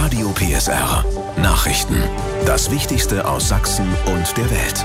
Radio PSR. Nachrichten. Das Wichtigste aus Sachsen und der Welt.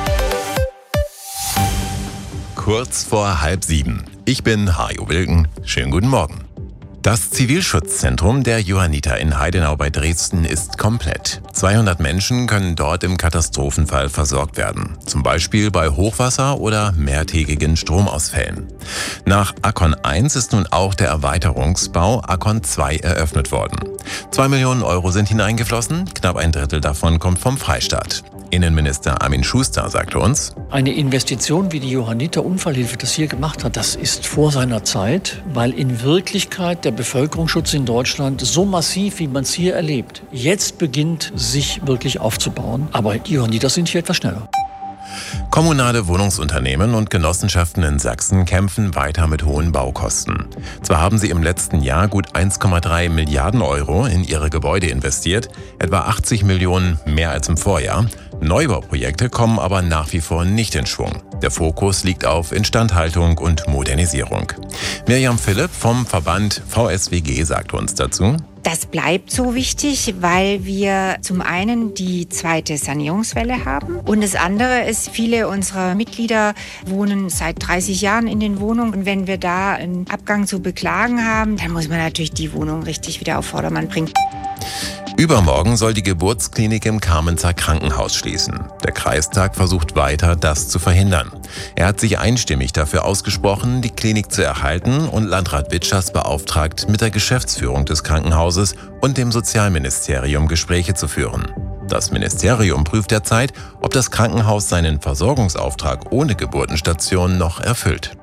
Kurz vor 6:30. Ich bin Hajo Wilken. Schönen guten Morgen. Das Zivilschutzzentrum der Johanniter in Heidenau bei Dresden ist komplett. 200 Menschen können dort im Katastrophenfall versorgt werden. Zum Beispiel bei Hochwasser oder mehrtägigen Stromausfällen. Nach Akkon 1 ist nun auch der Erweiterungsbau Akkon 2 eröffnet worden. 2 Millionen Euro sind hineingeflossen, knapp ein Drittel davon kommt vom Freistaat. Innenminister Armin Schuster sagte uns: Eine Investition, wie die Johanniter Unfallhilfe das hier gemacht hat, das ist vor seiner Zeit, weil in Wirklichkeit der Bevölkerungsschutz in Deutschland so massiv, wie man es hier erlebt, jetzt beginnt, sich wirklich aufzubauen. Aber die Johanniter sind hier etwas schneller. Kommunale Wohnungsunternehmen und Genossenschaften in Sachsen kämpfen weiter mit hohen Baukosten. Zwar haben sie im letzten Jahr gut 1,3 Milliarden Euro in ihre Gebäude investiert, etwa 80 Millionen mehr als im Vorjahr. Neubauprojekte kommen aber nach wie vor nicht in Schwung. Der Fokus liegt auf Instandhaltung und Modernisierung. Mirjam Philipp vom Verband VSWG sagt uns dazu: Das bleibt so wichtig, weil wir zum einen die zweite Sanierungswelle haben und das andere ist, viele unserer Mitglieder wohnen seit 30 Jahren in den Wohnungen und wenn wir da einen Abgang zu beklagen haben, dann muss man natürlich die Wohnung richtig wieder auf Vordermann bringen. Übermorgen soll die Geburtsklinik im Kamenzer Krankenhaus schließen. Der Kreistag versucht weiter, das zu verhindern. Er hat sich einstimmig dafür ausgesprochen, die Klinik zu erhalten und Landrat Witschers beauftragt, mit der Geschäftsführung des Krankenhauses und dem Sozialministerium Gespräche zu führen. Das Ministerium prüft derzeit, ob das Krankenhaus seinen Versorgungsauftrag ohne Geburtenstation noch erfüllt.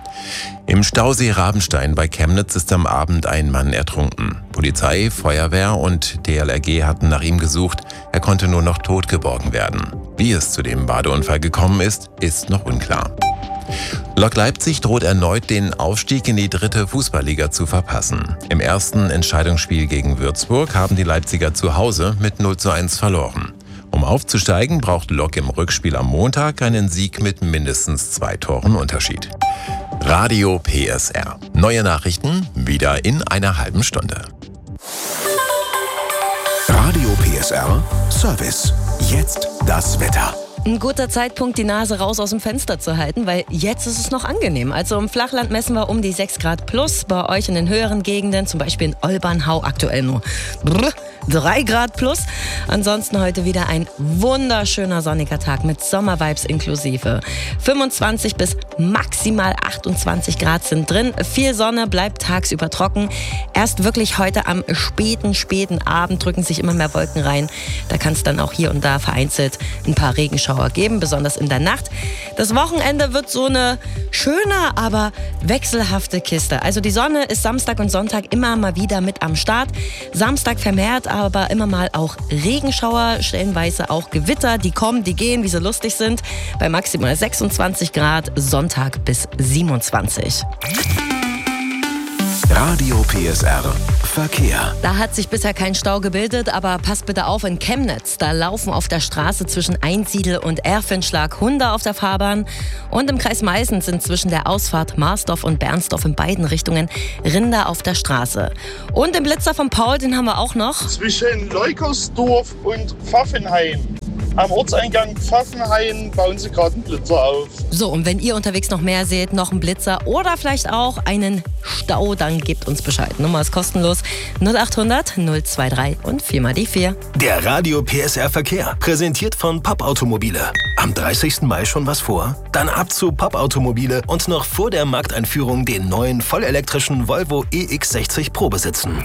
Im Stausee Rabenstein bei Chemnitz ist am Abend ein Mann ertrunken. Polizei, Feuerwehr und DLRG hatten nach ihm gesucht. Er konnte nur noch tot geborgen werden. Wie es zu dem Badeunfall gekommen ist, ist noch unklar. Lok Leipzig droht erneut, den Aufstieg in die 3. Fußballliga zu verpassen. Im ersten Entscheidungsspiel gegen Würzburg haben die Leipziger zu Hause mit 0:1 verloren. Um aufzusteigen, braucht Lok im Rückspiel am Montag einen Sieg mit mindestens 2 Toren Unterschied. Radio PSR. Neue Nachrichten wieder in einer halben Stunde. Radio PSR Service. Jetzt das Wetter. Ein guter Zeitpunkt, die Nase raus aus dem Fenster zu halten, weil jetzt ist es noch angenehm. Also im Flachland messen wir um die 6 Grad plus. Bei euch in den höheren Gegenden, zum Beispiel in Olbernhau, aktuell nur 3 Grad plus. Ansonsten heute wieder ein wunderschöner sonniger Tag mit Sommervibes inklusive. 25 bis maximal 28 Grad sind drin. Viel Sonne, bleibt tagsüber trocken. Erst wirklich heute am späten Abend drücken sich immer mehr Wolken rein. Da kann es dann auch hier und da vereinzelt ein paar Regenschauer geben, besonders in der Nacht. Das Wochenende wird so eine schöne, aber wechselhafte Kiste. Also die Sonne ist Samstag und Sonntag immer mal wieder mit am Start. Samstag vermehrt, aber immer mal auch Regenschauer, stellenweise auch Gewitter, die kommen, die gehen, wie sie lustig sind. Bei maximal 26 Grad, Sonntag bis 27. Radio PSR Verkehr. Da hat sich bisher kein Stau gebildet, aber passt bitte auf, in Chemnitz, da laufen auf der Straße zwischen Einsiedel und Erfenschlag Hunde auf der Fahrbahn und im Kreis Meißen sind zwischen der Ausfahrt Marsdorf und Bernsdorf in beiden Richtungen Rinder auf der Straße. Und den Blitzer von Paul, den haben wir auch noch. Zwischen Leukersdorf und Pfaffenhain. Am Ortseingang Pfaffenhain bauen sie gerade einen Blitzer auf. So, und wenn ihr unterwegs noch mehr seht, noch einen Blitzer oder vielleicht auch einen Stau, dann gebt uns Bescheid. Nummer ist kostenlos 0800 023 und 4 mal die 4. Der Radio PSR Verkehr, präsentiert von Papp Automobile. Am 30. Mai schon was vor? Dann ab zu Papp Automobile und noch vor der Markteinführung den neuen vollelektrischen Volvo EX60 Pro besitzen.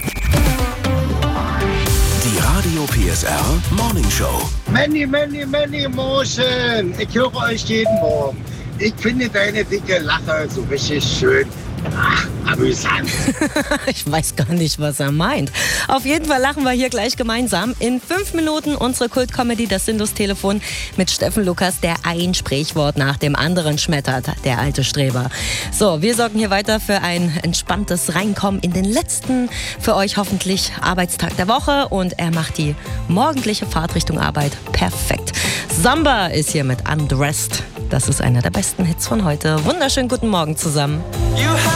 Die Radio PSR Morning Show. Many Motion. Ich höre euch jeden Morgen. Ich finde deine dicke Lache so richtig schön. Ach, amüsant. Ich weiß gar nicht, was er meint. Auf jeden Fall lachen wir hier gleich gemeinsam. In 5 Minuten unsere Kult-Comedy, das Sinnlos-Telefon mit Steffen Lukas, der ein Sprichwort nach dem anderen schmettert, der alte Streber. So, wir sorgen hier weiter für ein entspanntes Reinkommen in den letzten, für euch hoffentlich, Arbeitstag der Woche und er macht die morgendliche Fahrt Richtung Arbeit perfekt. Samba ist hier mit Undressed. Das ist einer der besten Hits von heute. Wunderschönen guten Morgen zusammen.